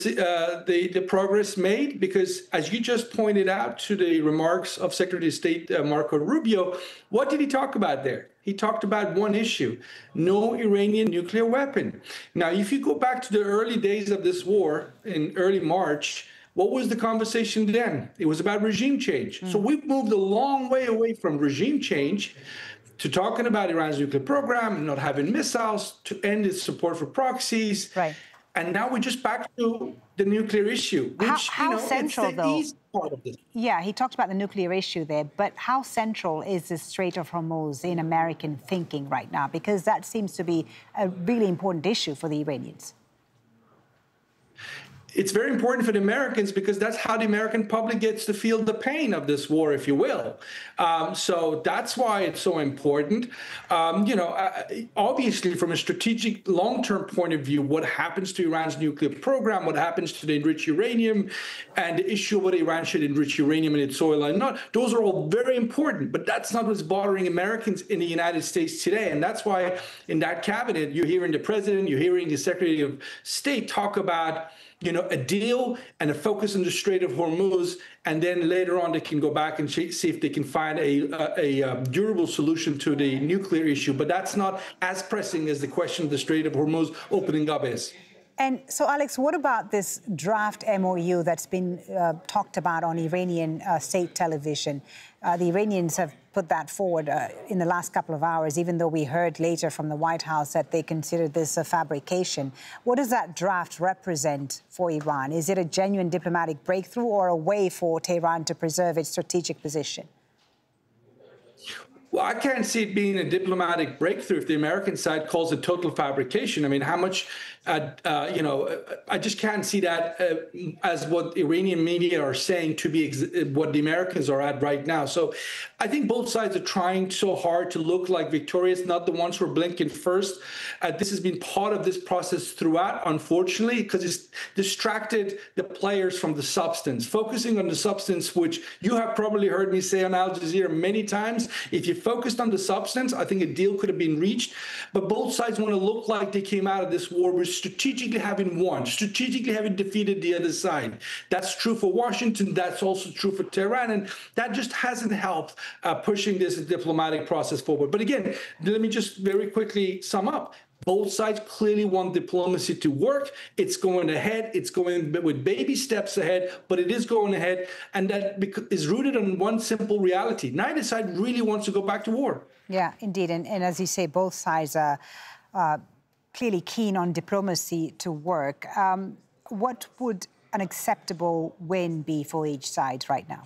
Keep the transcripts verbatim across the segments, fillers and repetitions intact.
uh, the, the progress made, because as you just pointed out to the remarks of Secretary of State uh, Marco Rubio, what did he talk about there? He talked about one issue: no Iranian nuclear weapon. Now, if you go back to the early days of this war in early March, what was the conversation then? It was about regime change. Mm. So we've moved a long way away from regime change to talking about Iran's nuclear program, not having missiles, to end its support for proxies. Right. And now we're just back to the nuclear issue, which, how, how you know, central, it's the though? easy part of this. Yeah, he talked about the nuclear issue there, but how central is the Strait of Hormuz in American thinking right now? Because that seems to be a really important issue for the Iranians. It's very important for the Americans because that's how the American public gets to feel the pain of this war, if you will. Um, so that's why it's so important. Um, you know, uh, obviously, from a strategic long-term point of view, what happens to Iran's nuclear program, what happens to the enriched uranium, and the issue of whether Iran should enrich uranium in its soil or not, those are all very important. But that's not what's bothering Americans in the United States today. And that's why in that cabinet, you're hearing the president, you're hearing the Secretary of State talk about, you know, a deal and a focus on the Strait of Hormuz, and then later on they can go back and see if they can find a, a, a durable solution to the nuclear issue. But that's not as pressing as the question of the Strait of Hormuz opening up is. And so, Alex, what about this draft M O U that's been uh, talked about on Iranian uh, state television? Uh, the Iranians have put that forward uh, in the last couple of hours, even though we heard later from the White House that they considered this a fabrication. What does that draft represent for Iran? Is it a genuine diplomatic breakthrough or a way for Tehran to preserve its strategic position? Well, I can't see it being a diplomatic breakthrough if the American side calls it total fabrication. I mean, how much, uh, uh, you know, I just can't see that uh, as what Iranian media are saying to be ex what the Americans are at right now. So I think both sides are trying so hard to look like victorious, not the ones who are blinking first. Uh, this has been part of this process throughout, unfortunately, because it's distracted the players from the substance, focusing on the substance, which you have probably heard me say on Al Jazeera many times. If you focused on the substance, I think a deal could have been reached. But both sides want to look like they came out of this war with strategically having won, strategically having defeated the other side. That's true for Washington. That's also true for Tehran. And that just hasn't helped uh, pushing this diplomatic process forward. But again, let me just very quickly sum up. Both sides clearly want diplomacy to work. It's going ahead. It's going with baby steps ahead, but it is going ahead. And that is rooted on one simple reality. Neither side really wants to go back to war. Yeah, indeed. And, and as you say, both sides are uh, clearly keen on diplomacy to work. Um, what would an acceptable win be for each side right now?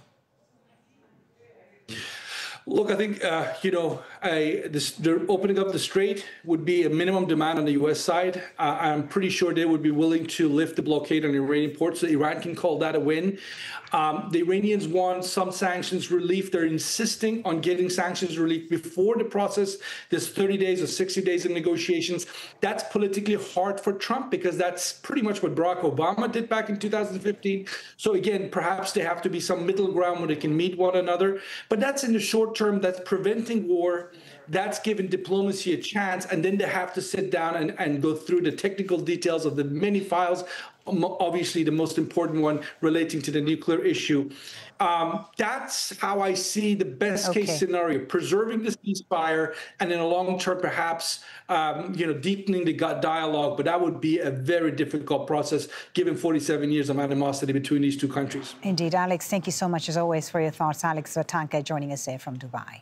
Look, I think, uh, you know, I, this, the opening up the strait would be a minimum demand on the U S side. Uh, I'm pretty sure they would be willing to lift the blockade on Iranian ports, so Iran can call that a win. Um, the Iranians want some sanctions relief. They're insisting on getting sanctions relief before the process. There's thirty days or sixty days of negotiations. That's politically hard for Trump because that's pretty much what Barack Obama did back in two thousand fifteen. So again, perhaps there have to be some middle ground where they can meet one another. But that's in the short term. That's preventing war. That's giving diplomacy a chance. And then they have to sit down and, and go through the technical details of the many files, obviously the most important one relating to the nuclear issue. Um, that's how I see the best okay. case scenario, preserving the ceasefire, and in a long term, perhaps, um, you know, deepening the dialogue. But that would be a very difficult process, given forty-seven years of animosity between these two countries. Indeed. Alex, thank you so much, as always, for your thoughts. Alex Vatanka joining us here from Dubai.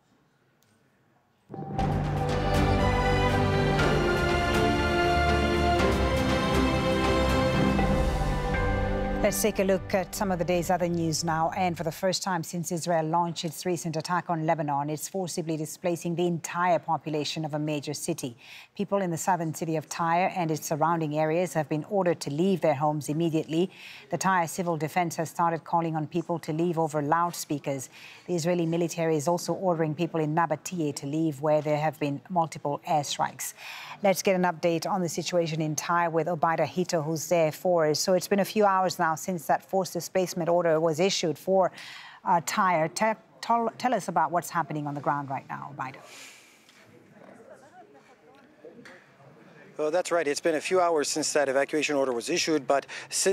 Let's take a look at some of the day's other news now. And for the first time since Israel launched its recent attack on Lebanon, it's forcibly displacing the entire population of a major city. People in the southern city of Tyre and its surrounding areas have been ordered to leave their homes immediately. The Tyre Civil Defense has started calling on people to leave over loudspeakers. The Israeli military is also ordering people in Nabatea to leave, where there have been multiple airstrikes. Let's get an update on the situation in Tyre with Obaida Hito, who's there for us. So it's been a few hours now since that forced displacement order was issued for uh, Tyre. Tell, tell, tell us about what's happening on the ground right now, Obaida. Well, that's right. It's been a few hours since that evacuation order was issued, but since